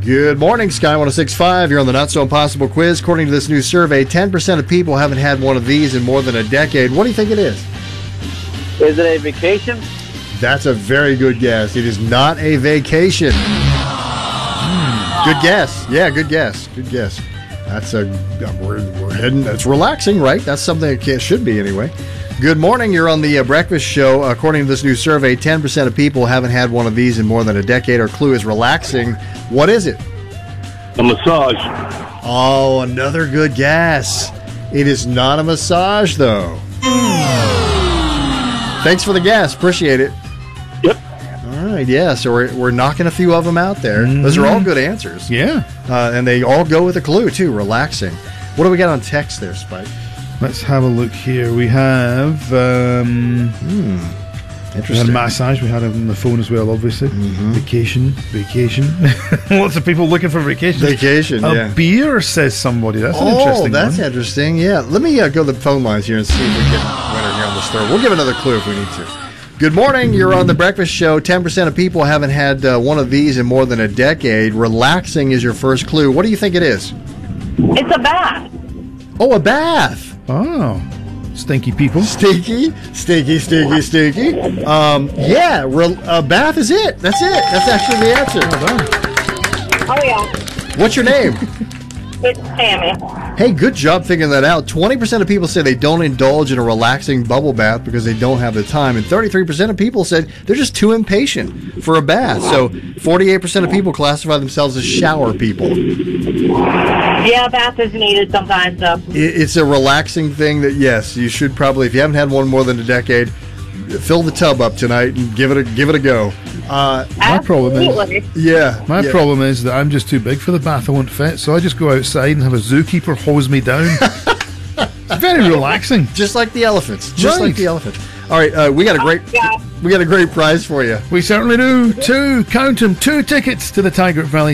Good morning, Sky 106.5. You're on the Not So Impossible quiz. According to this new survey, 10% of people haven't had one of these in more than a decade. What do you think it is? Is it a vacation? That's a very good guess. It is not a vacation. Good guess. Yeah, good guess. Good guess. That's we're heading. That's relaxing, right? That's something it should be anyway. Good morning. You're on the breakfast show. According to this new survey, 10% of people haven't had one of these in more than a decade. Our clue is relaxing. What is it? A massage. Oh, another good guess. It is not a massage, though. Thanks for the guess. Appreciate it. Yep. All right, yeah. So we're knocking a few of them out there. Those are all good answers. Yeah. And they all go with a clue, too. Relaxing. What do we got on text there, Spike? Let's have a look here. We have Interesting. we had a massage. We had it on the phone as well, obviously. Vacation. Lots of people looking for vacation. Vacation, a yeah. beer, says somebody. That's an interesting Oh, that's one. interesting. Yeah. Let me go to the phone lines here and see if we get a winner here on the store. We'll give another clue if we need to. Good morning. You're on the breakfast show. 10% of people haven't had one of these in more than a decade. Relaxing is your first clue. What do you think it is? It's a bath. Oh, a bath. Oh, stinky people. Stinky. Yeah, a bath is it. That's it. That's actually the answer. Well done. Oh, yeah. What's your name? It's Tammy. Hey, good job figuring that out. 20% of people say they don't indulge in a relaxing bubble bath because they don't have the time. And 33% of people said they're just too impatient for a bath. So 48% of people classify themselves as shower people. Yeah, bath is needed sometimes, though. It's a relaxing thing that, yes, you should probably, if you haven't had one more than a decade, fill the tub up tonight and give it a go. My problem is, My problem is that I'm just too big for the bath. I won't fit, so I just go outside and have a zookeeper hose me down. It's very relaxing. Just like the elephants. Right. All right, we got a great prize for you. We certainly do. Count them, 2 tickets to the Tigert Valley